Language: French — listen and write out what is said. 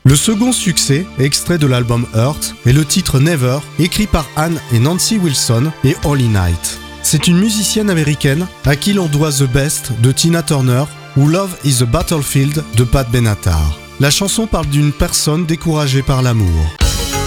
Le second succès, extrait de l'album Hurt, est le titre Never, écrit par Anne et Nancy Wilson et Holy Night. C'est une musicienne américaine à qui l'on doit The Best de Tina Turner ou Love is a Battlefield de Pat Benatar. La chanson parle d'une personne découragée par l'amour.